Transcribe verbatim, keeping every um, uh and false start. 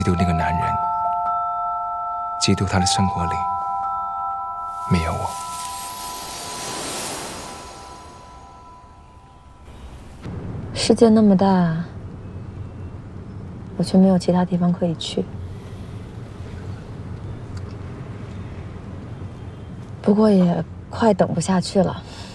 妒那个男人，嫉妒他的生活里没有我。 世界那么大，我却没有其他地方可以去。不过也快等不下去了。